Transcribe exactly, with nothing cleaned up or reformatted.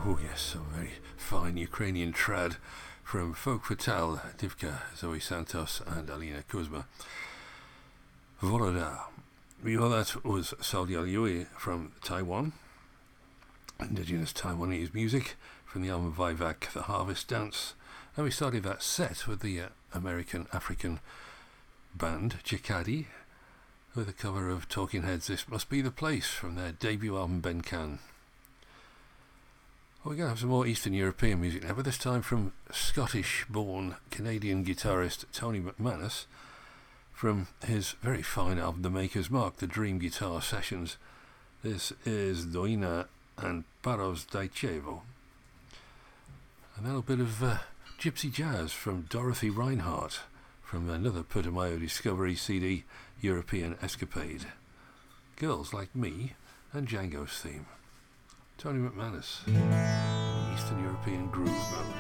Oh yes, some very fine Ukrainian trad from Folk Fatale, Divka, Zoe Santos and Alina Kuzma. Voloda. Before that was Soldier Yui from Taiwan. Indigenous Taiwanese music from the album Vivek, The Harvest Dance. And we started that set with the uh, American African band Chikadi with a cover of Talking Heads' This Must Be the Place from their debut album Benkan. Well, we're going to have some more Eastern European music now, but this time from Scottish-born Canadian guitarist Tony McManus from his very fine album The Maker's Mark, The Dream Guitar Sessions. This is Doina and Paros Daichevo. And a little bit of uh, gypsy jazz from Dorothy Reinhardt from another Putumayo Discovery C D, European Escapade. Girls Like Me and Django's theme. Tony McManus, Eastern European groove mode.